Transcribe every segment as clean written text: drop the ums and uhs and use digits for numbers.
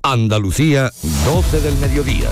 Andalucía, 12 del mediodía.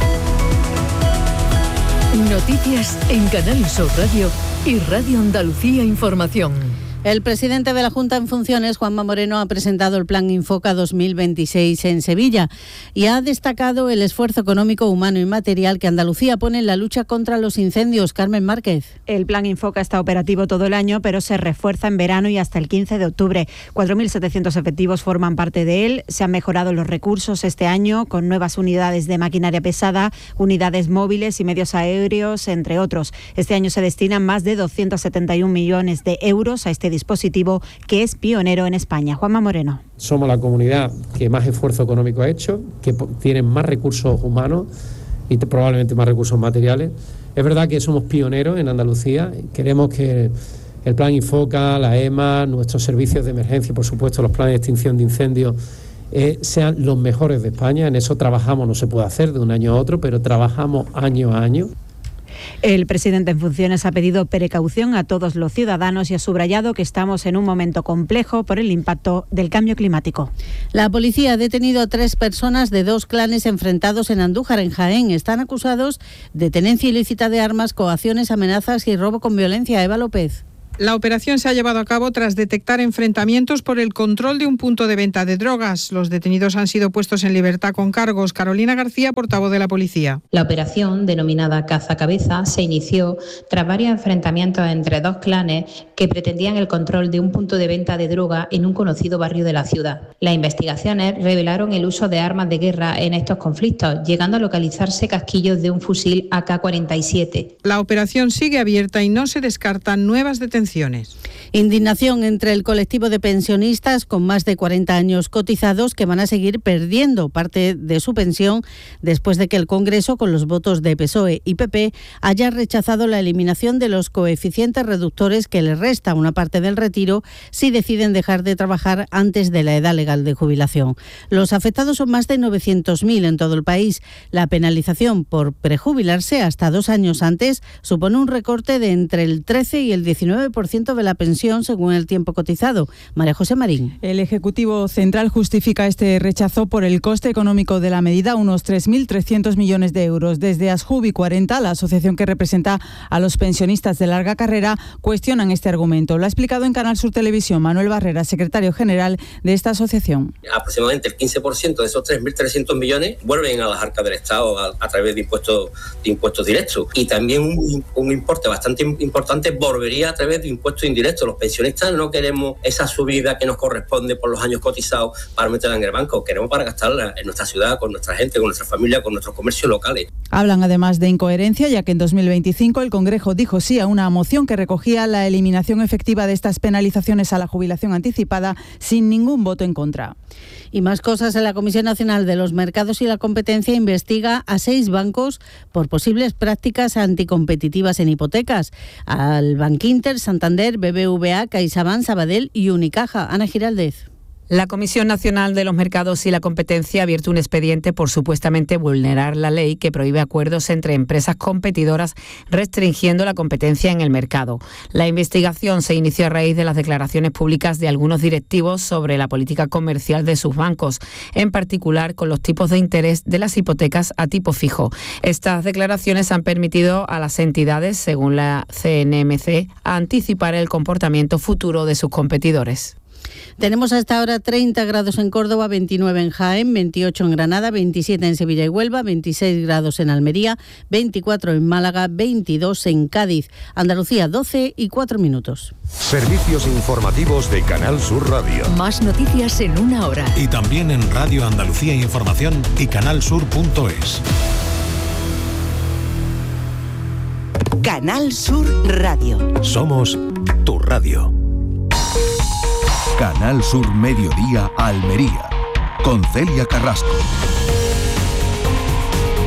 Noticias en Canal Sur Radio y Radio Andalucía Información. El presidente de la Junta en funciones, Juanma Moreno, ha presentado el Plan Infoca 2026 en Sevilla y ha destacado el esfuerzo económico, humano y material que Andalucía pone en la lucha contra los incendios. Carmen Márquez. El Plan Infoca está operativo todo el año, pero se refuerza en verano y hasta el 15 de octubre. 4.700 efectivos forman parte de él. Se han mejorado los recursos este año con nuevas unidades de maquinaria pesada, unidades móviles y medios aéreos, entre otros. Este año se destinan más de 271 millones de euros a este dispositivo que es pionero en España. Juanma Moreno. Somos la comunidad que más esfuerzo económico ha hecho, que tiene más recursos humanos y probablemente más recursos materiales. Es verdad que somos pioneros en Andalucía. Queremos que el Plan Infoca, la EMA, nuestros servicios de emergencia, por supuesto, los planes de extinción de incendios, sean los mejores de España. En eso trabajamos, no se puede hacer de un año a otro, pero trabajamos año a año. El presidente en funciones ha pedido precaución a todos los ciudadanos y ha subrayado que estamos en un momento complejo por el impacto del cambio climático. La policía ha detenido a 3 personas de 2 clanes enfrentados en Andújar, en Jaén. Están acusados de tenencia ilícita de armas, coacciones, amenazas y robo con violencia. Eva López. La operación se ha llevado a cabo tras detectar enfrentamientos por el control de un punto de venta de drogas. Los detenidos han sido puestos en libertad con cargos. Carolina García, portavoz de la policía. La operación, denominada Caza Cabeza, se inició tras varios enfrentamientos entre 2 clanes que pretendían el control de un punto de venta de droga en un conocido barrio de la ciudad. Las investigaciones revelaron el uso de armas de guerra en estos conflictos, llegando a localizarse casquillos de un fusil AK-47. La operación sigue abierta y no se descartan nuevas detenciones. Indignación entre el colectivo de pensionistas con más de 40 años cotizados que van a seguir perdiendo parte de su pensión después de que el Congreso, con los votos de PSOE y PP, haya rechazado la eliminación de los coeficientes reductores que les resta una parte del retiro si deciden dejar de trabajar antes de la edad legal de jubilación. Los afectados son más de 900.000 en todo el país. La penalización por prejubilarse hasta 2 años antes supone un recorte de entre el 13 y el 19% de la pensión según el tiempo cotizado. María José Marín. El Ejecutivo Central justifica este rechazo por el coste económico de la medida, unos 3.300 millones de euros. Desde Asjubi 40, la asociación que representa a los pensionistas de larga carrera, cuestionan este argumento. Lo ha explicado en Canal Sur Televisión Manuel Barrera, secretario general de esta asociación. Aproximadamente el 15% de esos 3.300 millones vuelven a las arcas del Estado a través de impuestos directos. Y también un importe bastante importante volvería a través de impuestos indirectos. Los pensionistas no queremos esa subida que nos corresponde por los años cotizados para meterla en el banco. Queremos para gastarla en nuestra ciudad, con nuestra gente, con nuestra familia, con nuestros comercios locales. Hablan además de incoherencia, ya que en 2025 el Congreso dijo sí a una moción que recogía la eliminación efectiva de estas penalizaciones a la jubilación anticipada sin ningún voto en contra. Y más cosas. En la Comisión Nacional de los Mercados y la Competencia investiga a 6 bancos por posibles prácticas anticompetitivas en hipotecas. Al Bankinter, Santander, BBVA, CaixaBank, Sabadell y Unicaja. Ana Giraldez. La Comisión Nacional de los Mercados y la Competencia ha abierto un expediente por supuestamente vulnerar la ley que prohíbe acuerdos entre empresas competidoras restringiendo la competencia en el mercado. La investigación se inició a raíz de las declaraciones públicas de algunos directivos sobre la política comercial de sus bancos, en particular con los tipos de interés de las hipotecas a tipo fijo. Estas declaraciones han permitido a las entidades, según la CNMC, anticipar el comportamiento futuro de sus competidores. Tenemos hasta ahora 30 grados en Córdoba, 29 en Jaén, 28 en Granada, 27 en Sevilla y Huelva, 26 grados en Almería, 24 en Málaga, 22 en Cádiz. Andalucía, 12:04. Servicios informativos de Canal Sur Radio. Más noticias en 1 hora. Y también en Radio Andalucía Información y canalsur.es. Canal Sur Radio. Somos tu radio. Canal Sur Mediodía Almería, con Celia Carrasco.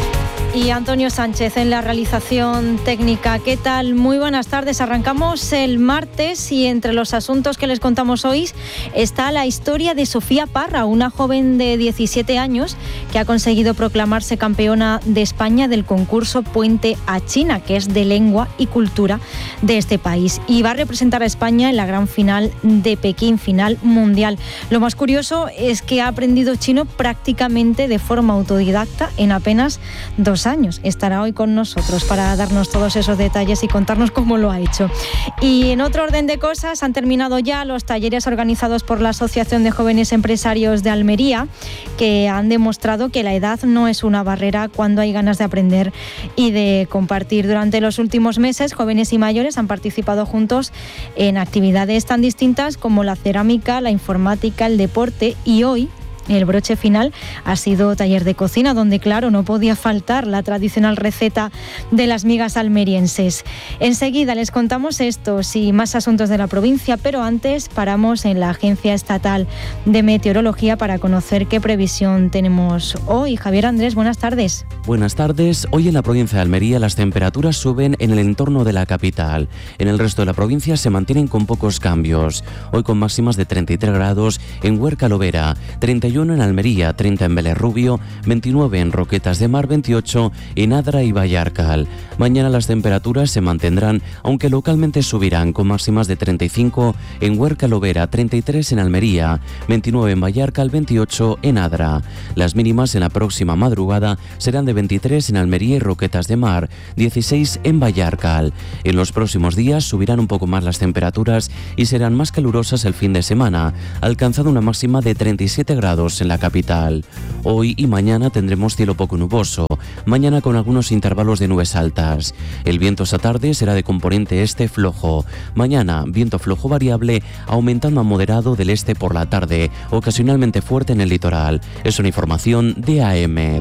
Y Antonio Sánchez en la realización técnica. ¿Qué tal? Muy buenas tardes. Arrancamos el martes y entre los asuntos que les contamos hoy está la historia de Sofía Parra, una joven de 17 años que ha conseguido proclamarse campeona de España del concurso Puente a China, que es de lengua y cultura de este país. Y va a representar a España en la gran final de Pekín, final mundial. Lo más curioso es que ha aprendido chino prácticamente de forma autodidacta en apenas 2 años. Estará hoy con nosotros para darnos todos esos detalles y contarnos cómo lo ha hecho. Y en otro orden de cosas, han terminado ya los talleres organizados por la Asociación de Jóvenes Empresarios de Almería, que han demostrado que la edad no es una barrera cuando hay ganas de aprender y de compartir. Durante los últimos meses, jóvenes y mayores han participado juntos en actividades tan distintas como la cerámica, la informática, el deporte, y hoy el broche final ha sido taller de cocina, donde, claro, no podía faltar la tradicional receta de las migas almerienses. Enseguida les contamos estos y más asuntos de la provincia, pero antes paramos en la Agencia Estatal de Meteorología para conocer qué previsión tenemos hoy. Javier Andrés, buenas tardes. Buenas tardes. Hoy en la provincia de Almería las temperaturas suben en el entorno de la capital. En el resto de la provincia se mantienen con pocos cambios. Hoy con máximas de 33 grados en Huerca Lovera, 31 en Almería, 30 en Vélez Rubio, 29 en Roquetas de Mar, 28 en Adra y Vallarcal. Mañana las temperaturas se mantendrán, aunque localmente subirán, con máximas de 35 en Huerca Lovera, 33 en Almería, 29 en Vallarcal, 28 en Adra. Las mínimas en la próxima madrugada serán de 23 en Almería y Roquetas de Mar, 16 en Vallarcal. En los próximos días subirán un poco más las temperaturas y serán más calurosas el fin de semana, alcanzando una máxima de 37 grados en la capital. Hoy y mañana tendremos cielo poco nuboso, mañana con algunos intervalos de nubes altas. El viento esta tarde será de componente este flojo. Mañana, viento flojo variable, aumentando a moderado del este por la tarde, ocasionalmente fuerte en el litoral. Es una información de AEMET.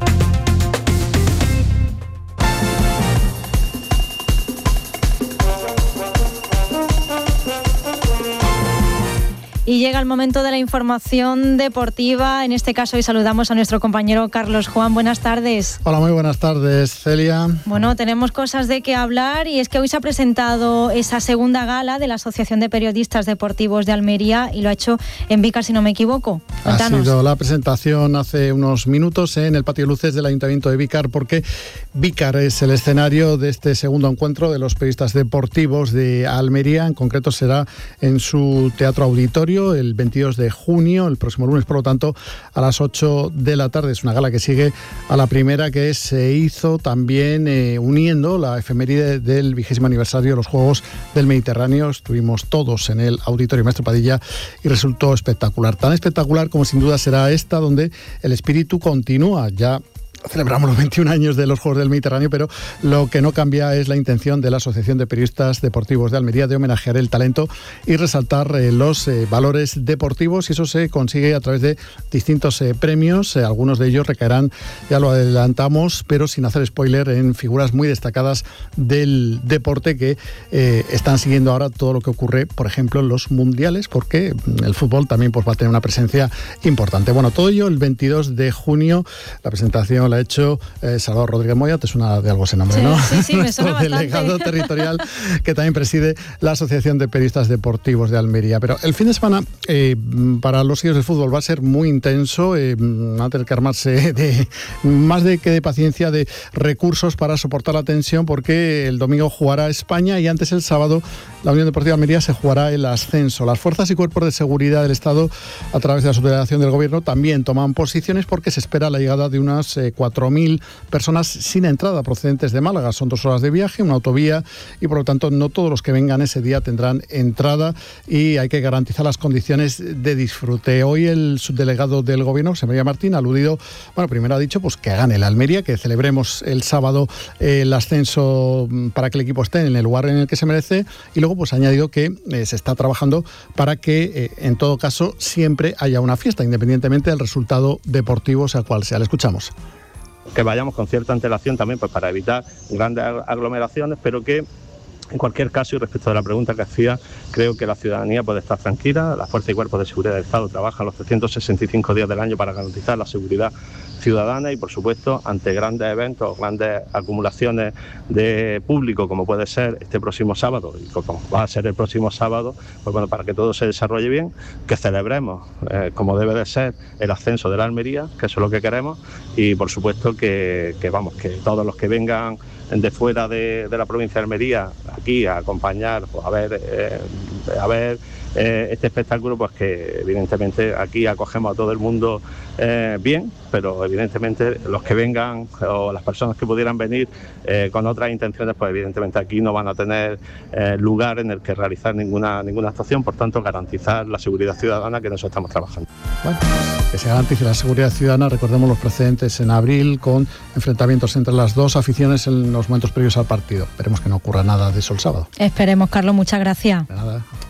Y llega el momento de la información deportiva. En este caso hoy saludamos a nuestro compañero Carlos Juan. Buenas tardes. Hola, muy buenas tardes, Celia. Bueno, tenemos cosas de qué hablar y es que hoy se ha presentado esa segunda gala de la Asociación de Periodistas Deportivos de Almería y lo ha hecho en Vícar, si no me equivoco. Cuéntanos. Ha sido la presentación hace unos minutos en el Patio de Luces del Ayuntamiento de Vícar, porque Vícar es el escenario de este segundo encuentro de los periodistas deportivos de Almería. En concreto será en su Teatro Auditorio el 22 de junio, el próximo lunes, por lo tanto, a las 8 de la tarde. Es una gala que sigue a la primera que se hizo también uniendo la efeméride del 20º aniversario de los Juegos del Mediterráneo. Estuvimos todos en el Auditorio Maestro Padilla y resultó espectacular. Tan espectacular como sin duda será esta, donde el espíritu continúa. Ya celebramos los 21 años de los Juegos del Mediterráneo, pero lo que no cambia es la intención de la Asociación de Periodistas Deportivos de Almería de homenajear el talento y resaltar los valores deportivos, y eso se consigue a través de distintos premios. Algunos de ellos recaerán, ya lo adelantamos, pero sin hacer spoiler, en figuras muy destacadas del deporte que están siguiendo ahora todo lo que ocurre, por ejemplo, en los mundiales, porque el fútbol también pues va a tener una presencia importante. Bueno, todo ello el 22 de junio. La presentación la ha hecho Salvador Rodríguez Moya. Te suena de algo ese nombre, ¿no? Sí, me suena bastante. Delegado territorial que también preside la Asociación de Periodistas Deportivos de Almería. Pero el fin de semana para los seguidores del fútbol va a ser muy intenso. Van a tener que armarse de más de paciencia, de recursos para soportar la tensión, porque el domingo jugará España y antes el sábado la Unión Deportiva de Almería se jugará el ascenso. Las fuerzas y cuerpos de seguridad del Estado, a través de la subdelegación del Gobierno, también toman posiciones porque se espera la llegada de unas 4.000 personas sin entrada procedentes de Málaga. Son 2 horas de viaje, una autovía, y por lo tanto no todos los que vengan ese día tendrán entrada y hay que garantizar las condiciones de disfrute. Hoy el subdelegado del Gobierno, José María Martín, ha aludido, primero ha dicho pues que gane el Almería, que celebremos el sábado el ascenso para que el equipo esté en el lugar en el que se merece, y luego pues ha añadido que se está trabajando para que en todo caso siempre haya una fiesta, independientemente del resultado deportivo, sea cual sea. Le escuchamos. Que vayamos con cierta antelación también pues para evitar grandes aglomeraciones, pero que en cualquier caso, y respecto a la pregunta que hacía, creo que la ciudadanía puede estar tranquila. Las fuerzas y cuerpos de seguridad del Estado trabajan los 365 días del año para garantizar la seguridad ciudadana y, por supuesto, ante grandes eventos, grandes acumulaciones de público, como puede ser este próximo sábado y como va a ser el próximo sábado, pues bueno, para que todo se desarrolle bien, que celebremos como debe de ser el ascenso de la Almería, que eso es lo que queremos, y por supuesto que todos los que vengan de fuera de la provincia de Almería aquí a acompañar, pues a ver este espectáculo, pues que evidentemente aquí acogemos a todo el mundo bien, pero evidentemente los que vengan o las personas que pudieran venir con otras intenciones, pues evidentemente aquí no van a tener lugar en el que realizar ninguna actuación, por tanto garantizar la seguridad ciudadana, que en eso estamos trabajando. Bueno, que se garantice la seguridad ciudadana. Recordemos los precedentes en abril con enfrentamientos entre las dos aficiones en los momentos previos al partido. Esperemos que no ocurra nada de eso el sábado. Esperemos, Carlos, muchas gracias. De nada.